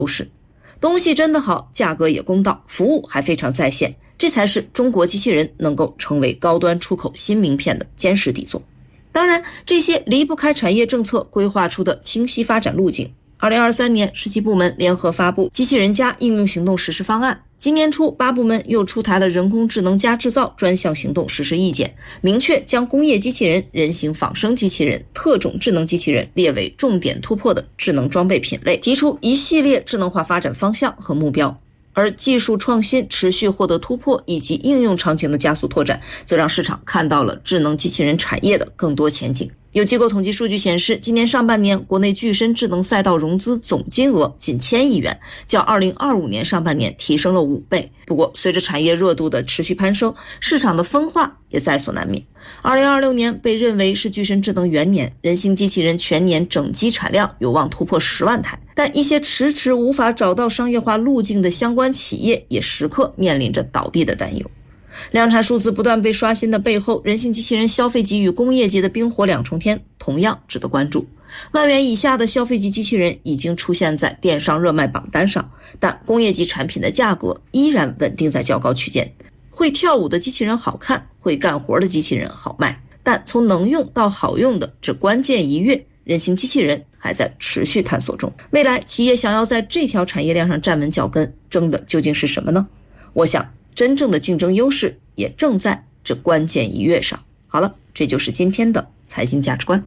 势。东西真的好，价格也公道，服务还非常在线，这才是中国机器人能够成为高端出口新名片的坚实底座。当然，这些离不开产业政策规划出的清晰发展路径。2023年17部门联合发布机器人加应用行动实施方案，今年初8部门又出台了人工智能加制造专项行动实施意见，明确将工业机器人、人形仿生机器人、特种智能机器人列为重点突破的智能装备品类，提出一系列智能化发展方向和目标。而技术创新持续获得突破以及应用场景的加速拓展，则让市场看到了智能机器人产业的更多前景。有机构统计数据显示，今年上半年国内具身智能赛道融资总金额仅1000亿元，较2025年上半年提升了5倍。不过，随着产业热度的持续攀升，市场的分化也在所难免。2026年被认为是具身智能元年，人形机器人全年整机产量有望突破10万台，但一些迟迟无法找到商业化路径的相关企业也时刻面临着倒闭的担忧。量产数字不断被刷新的背后，人形机器人消费级与工业级的冰火两重天同样值得关注。万元以下的消费级机器人已经出现在电商热卖榜单上，但工业级产品的价格依然稳定在较高区间。会跳舞的机器人好看，会干活的机器人好卖，但从能用到好用的这关键一跃，人形机器人还在持续探索中。未来企业想要在这条产业链上站稳脚跟，争的究竟是什么呢？我想真正的竞争优势也正在这关键一跃上。好了，这就是今天的财经价值观。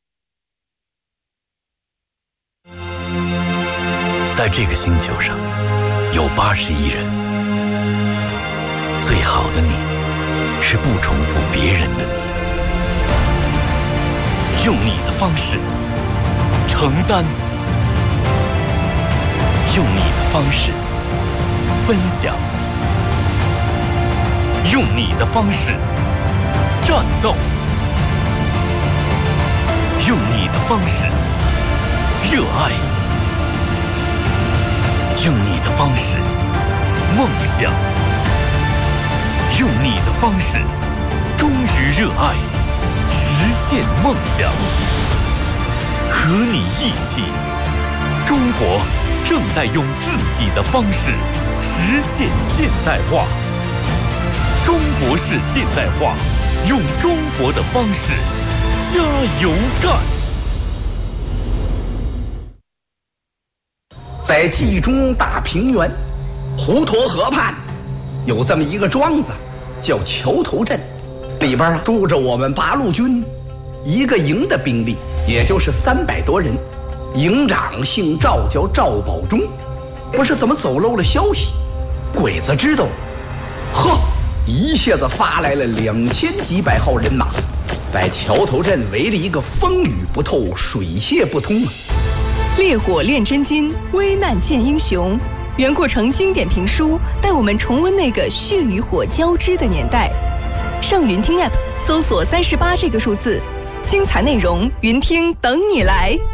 在这个星球上有80亿人，最好的你是不重复别人的你，用你的方式承担，用你的方式分享，用你的方式战斗，用你的方式热爱，用你的方式梦想，用你的方式忠于热爱，实现梦想。和你一起，中国正在用自己的方式实现现代化。中国式现代化，用中国的方式加油干。 在冀中大平原滹沱河畔，有这么一个庄子，叫桥头镇，里边住着我们八路军一个营的兵力，也就是300多人。营长姓赵，叫赵保忠。不是怎么走漏了消息，鬼子知道，呵，一下子发来了2000几百号人马，把桥头镇围了一个风雨不透，水泄不通啊！ 烈火炼真金，危难见英雄。袁阔成经典评书带我们重温那个血与火交织的年代。上云听 App 搜索38这个数字，精彩内容云听等你来。